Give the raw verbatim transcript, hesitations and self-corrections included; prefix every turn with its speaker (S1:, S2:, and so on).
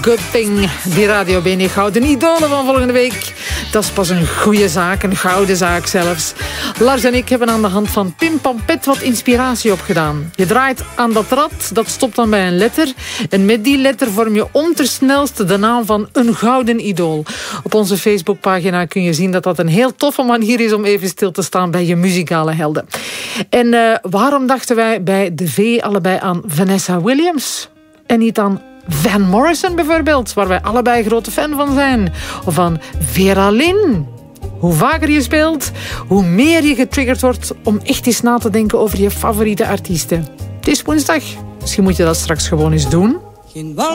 S1: good thing. Die Radio B N Gouden Idolen van volgende week. Dat is pas een goede zaak, een gouden zaak zelfs. Lars en ik hebben aan de hand van Pim Pam Pet wat inspiratie opgedaan. Je draait aan dat rad, dat stopt dan bij een letter. En met die letter vorm je ondersnelste de naam van een gouden idool. Op onze Facebookpagina kun je zien dat dat een heel toffe manier is om even stil te staan bij je muzikale helden. En uh, waarom dachten wij bij de V allebei aan Vanessa Williams en niet aan Van Morrison bijvoorbeeld, waar wij allebei grote fan van zijn? Of van Vera Lynn. Hoe vaker je speelt, hoe meer je getriggerd wordt om echt eens na te denken over je favoriete artiesten. Het is woensdag. Misschien moet je dat straks gewoon eens doen.
S2: Geen